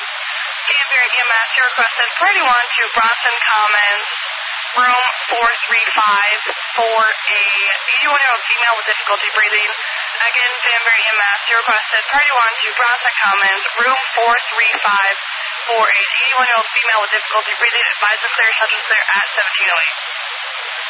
Danbury EMS, you requested priority 1 to Bronson Commons, room 435 for a 81-year-old female with difficulty breathing. Again, Danbury EMS, you requested priority 1 to Bronson Commons, room 435 for a 81-year-old female with difficulty breathing. Advise the clear, shelter clear at 1708.